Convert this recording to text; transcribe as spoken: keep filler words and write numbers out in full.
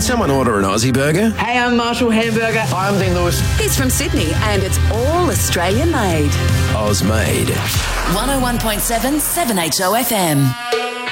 someone order an Aussie burger? Hey, I'm Marshall Hamburger. Hi, I'm Dean Lewis. He's from Sydney and it's all Australian made. Oz made. one oh one point seven, seven H O F M.